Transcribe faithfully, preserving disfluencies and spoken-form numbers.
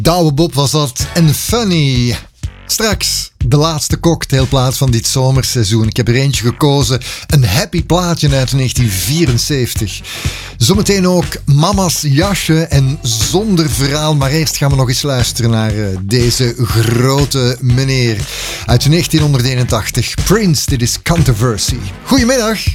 Douwe Bob was dat en Funny. Straks de laatste cocktailplaat van dit zomerseizoen. Ik heb er eentje gekozen. Een happy plaatje uit negentien vierenzeventig. Zometeen ook Mama's jasje en zonder verhaal. Maar eerst gaan we nog eens luisteren naar uh, deze grote meneer. Uit negentien eenentachtig. Prince, dit is Controversy. Goedemiddag.